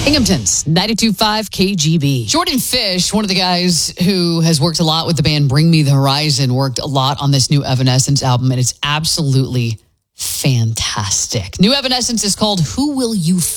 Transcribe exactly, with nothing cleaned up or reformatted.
Binghamton's ninety-two point five K G B. Jordan Fish, one of the guys who has worked a lot with the band Bring Me the Horizon, worked a lot on this new Evanescence album, and it's absolutely fantastic. New Evanescence is called Who Will You